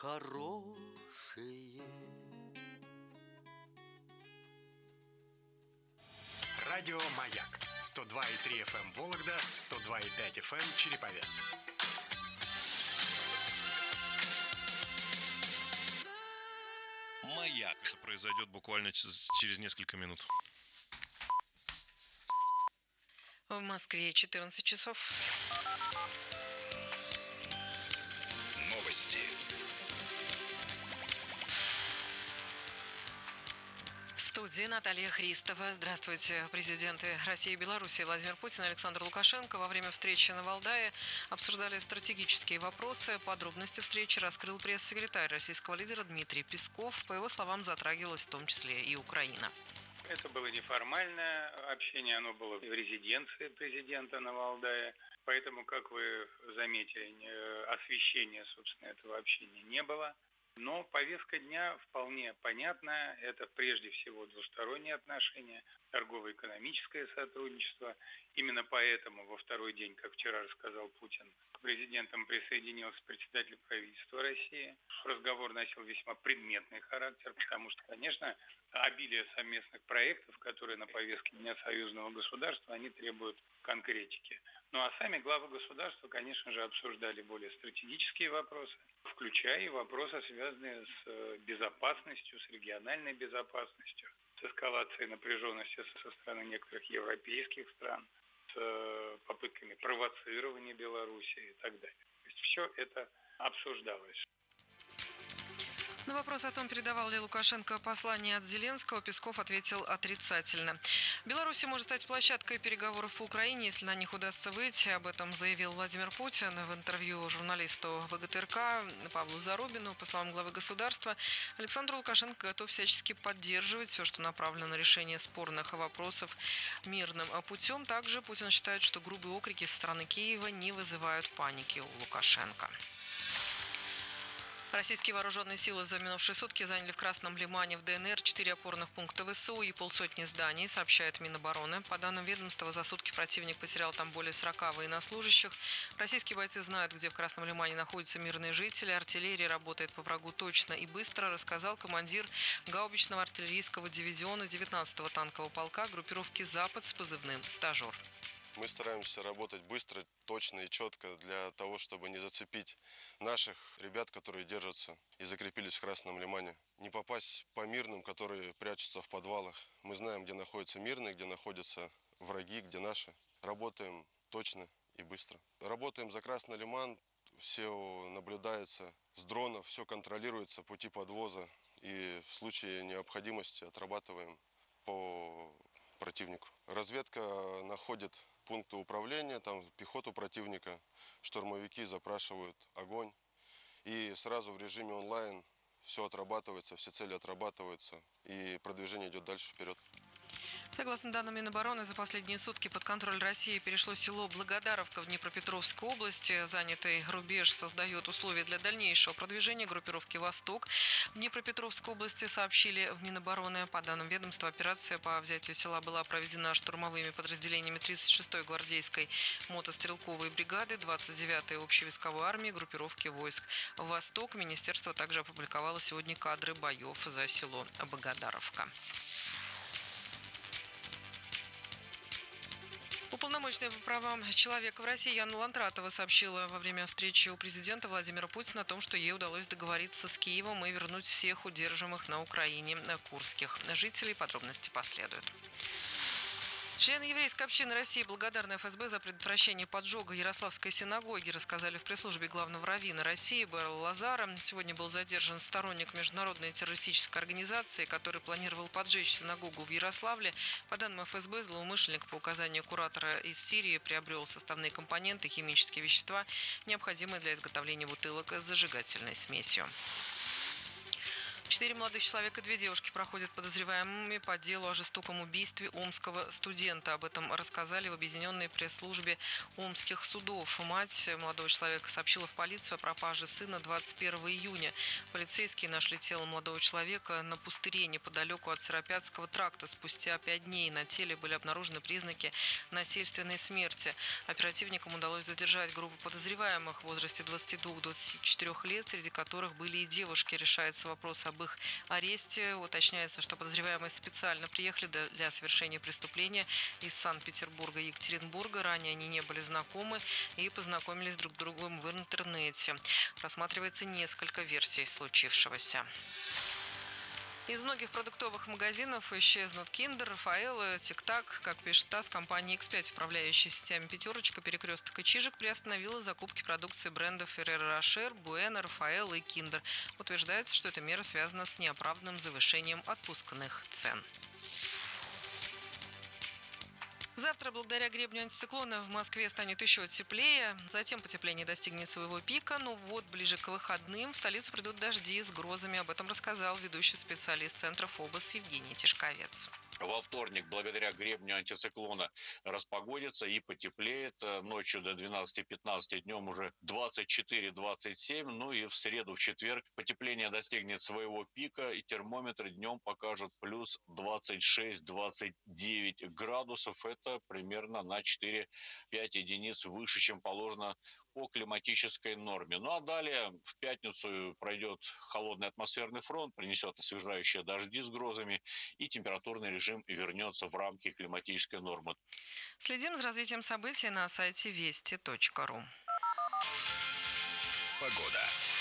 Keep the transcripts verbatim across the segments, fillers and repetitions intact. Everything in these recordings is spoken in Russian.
хорошие. Радио «Маяк» сто два и три эф эм Вологда, сто два и пять эф эм Череповец. Маяк. Это произойдет буквально через несколько минут. В Москве четырнадцать часов. Новости. В студии Наталья Христова. Здравствуйте. Президенты России и Беларуси Владимир Путин и Александр Лукашенко во время встречи на Валдае обсуждали стратегические вопросы. Подробности встречи раскрыл пресс-секретарь российского лидера Дмитрий Песков. По его словам, затрагивалась в том числе и Украина. Это было неформальное общение, оно было в резиденции президента на Валдае. Поэтому, как вы заметили, освещения, собственно, этого общения не было. Но повестка дня вполне понятная. Это прежде всего двусторонние отношения, торгово-экономическое сотрудничество. Именно поэтому во второй день, как вчера рассказал Путин, к президентам присоединился председатель правительства России. Разговор носил весьма предметный характер, потому что, конечно, обилие совместных проектов, которые на повестке дня союзного государства, они требуют конкретики. Ну а сами главы государства, конечно же, обсуждали более стратегические вопросы, включая и вопросы, связанные с безопасностью, с региональной безопасностью, с эскалацией напряженности со стороны некоторых европейских стран, с попытками провоцирования Белоруссии и так далее. То есть все это обсуждалось. На вопрос о том, передавал ли Лукашенко послание от Зеленского, Песков ответил отрицательно. Беларусь может стать площадкой переговоров по Украине, если на них удастся выйти. Об этом заявил Владимир Путин в интервью журналисту вэ гэ тэ эр ка Павлу Зарубину. По словам главы государства, Александр Лукашенко готов всячески поддерживать все, что направлено на решение спорных вопросов мирным путем. Также Путин считает, что грубые окрики со стороны Киева не вызывают паники у Лукашенко. Российские вооруженные силы за минувшие сутки заняли в Красном Лимане в дэ эн эр четыре опорных пункта вэ эс у и полсотни зданий, сообщает Минобороны. По данным ведомства, за сутки противник потерял там более сорока военнослужащих. Российские бойцы знают, где в Красном Лимане находятся мирные жители. Артиллерия работает по врагу точно и быстро, рассказал командир гаубичного артиллерийского дивизиона девятнадцатого танкового полка группировки «Запад» с позывным «Стажер». Мы стараемся работать быстро, точно и четко для того, чтобы не зацепить наших ребят, которые держатся и закрепились в Красном Лимане. Не попасть по мирным, которые прячутся в подвалах. Мы знаем, где находятся мирные, где находятся враги, где наши. Работаем точно и быстро. Работаем за Красный Лиман, все наблюдается с дронов, все контролируется, пути подвоза. И в случае необходимости отрабатываем по противнику. Разведка находит пункты управления, там пехоту противника, штурмовики запрашивают огонь. И сразу в режиме онлайн все отрабатывается, все цели отрабатываются, и продвижение идет дальше вперед. Согласно данным Минобороны, за последние сутки под контроль России перешло село Благодаровка в Днепропетровской области. Занятый рубеж создает условия для дальнейшего продвижения группировки «Восток». В Днепропетровской области сообщили в Минобороны. По данным ведомства, операция по взятию села была проведена штурмовыми подразделениями тридцать шестой гвардейской мотострелковой бригады, двадцать девятой общевойсковой армии, группировки войск «Восток». Министерство также опубликовало сегодня кадры боев за село Благодаровка. Уполномоченная по правам человека в России Яна Лантратова сообщила во время встречи у президента Владимира Путина о том, что ей удалось договориться с Киевом и вернуть всех удерживаемых на Украине курдских жителей. Подробности последуют. Члены еврейской общины России благодарны эф эс бэ за предотвращение поджога Ярославской синагоги, рассказали в пресс-службе главного раввина России Берла Лазара. Сегодня был задержан сторонник международной террористической организации, который планировал поджечь синагогу в Ярославле. По данным эф эс бэ, злоумышленник по указанию куратора из Сирии приобрел составные компоненты, химические вещества, необходимые для изготовления бутылок с зажигательной смесью. Четыре молодых человека и две девушки проходят подозреваемыми по делу о жестоком убийстве омского студента. Об этом рассказали в объединенной пресс-службе омских судов. Мать молодого человека сообщила в полицию о пропаже сына двадцать первого июня. Полицейские нашли тело молодого человека на пустыре неподалеку от Сыропятского тракта. Спустя пять дней на теле были обнаружены признаки насильственной смерти. Оперативникам удалось задержать группу подозреваемых в возрасте двадцати двух - двадцати четырёх лет, среди которых были и девушки. Решается вопрос об их аресте. Уточняется, что подозреваемые специально приехали для совершения преступления из Санкт-Петербурга и Екатеринбурга. Ранее они не были знакомы и познакомились друг с другом в интернете. Рассматривается несколько версий случившегося. Из многих продуктовых магазинов исчезнут Киндер, Рафаэлло, Тик-Так. Как пишет ТАСС, компания икс пять, управляющая сетями «Пятерочка», «Перекресток» и «Чижик», приостановила закупки продукции брендов Ферреро Рошер, Буэна, Рафаэлло и Киндер. Утверждается, что эта мера связана с неоправданным завышением отпускных цен. Завтра, благодаря гребню антициклона, в Москве станет еще теплее. Затем потепление достигнет своего пика. Но вот ближе к выходным в столицу придут дожди с грозами. Об этом рассказал ведущий специалист Центра ФОБОС Евгений Тишковец. Во вторник, благодаря гребню антициклона, распогодится и потеплеет. Ночью до двенадцати-пятнадцати, днем уже двадцать четыре - двадцать семь. Ну и в среду, в четверг потепление достигнет своего пика, и термометры днем покажут плюс двадцать шесть - двадцать девять градусов. Это примерно на четыре-пять единиц выше, чем положено по климатической норме. Ну а далее в пятницу пройдет холодный атмосферный фронт, принесет освежающие дожди с грозами, и температурный режим вернется в рамки климатической нормы. Следим за развитием событий на сайте вести точка ру. Погода.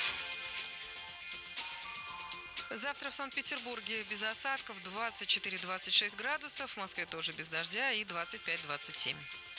Завтра в Санкт-Петербурге без осадков двадцать четыре - двадцать шесть градусов, в Москве тоже без дождя и двадцать пять - двадцать семь.